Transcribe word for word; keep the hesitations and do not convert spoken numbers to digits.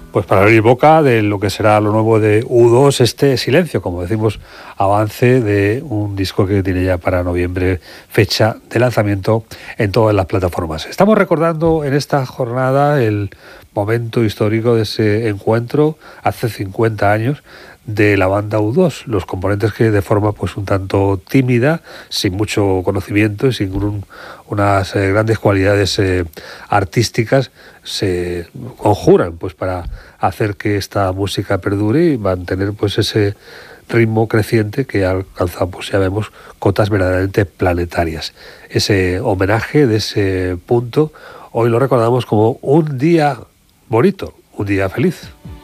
pues para abrir boca de lo que será lo nuevo de U dos, este Silencio, como decimos, avance de un disco que tiene ya para noviembre fecha de lanzamiento en todas las plataformas. Estamos recordando en esta jornada el momento histórico de ese encuentro hace cincuenta años de la banda U dos, los componentes que de forma pues un tanto tímida, sin mucho conocimiento y sin un, unas eh, grandes cualidades eh, artísticas, se conjuran pues para hacer que esta música perdure y mantener pues ese ritmo creciente que alcanza, pues ya vemos, cotas verdaderamente planetarias. Ese homenaje de ese punto hoy lo recordamos como un día bonito, un día feliz.